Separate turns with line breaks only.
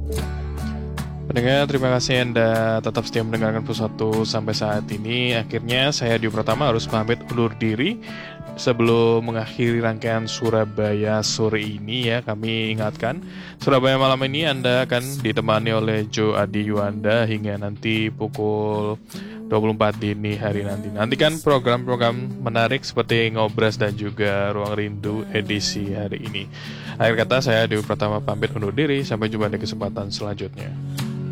Pendengar, terima kasih Anda tetap setia mendengarkan Pusatu sampai saat ini. Akhirnya saya Dio Pratama harus pamit undur diri. Sebelum mengakhiri rangkaian Surabaya sore ini ya, kami ingatkan Surabaya malam ini Anda akan ditemani oleh Joe Adi Yuanda hingga nanti pukul 24 dini hari nanti. Nantikan program-program menarik seperti Ngobras dan juga Ruang Rindu edisi hari ini. Akhir kata saya Dio Pratama pamit undur diri. Sampai jumpa di kesempatan selanjutnya.